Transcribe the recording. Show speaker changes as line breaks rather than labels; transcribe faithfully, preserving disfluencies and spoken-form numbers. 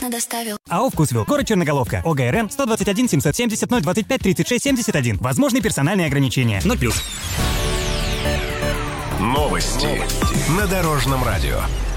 бесплатно доставил.
АО «Вкусвилл», город Черноголовка, ОГРН сто двадцать один семьсот семьдесят ноль двадцать пять тридцать шесть семьдесят один. Возможны персональные ограничения. ноль плюс.
Новости на Дорожном радио.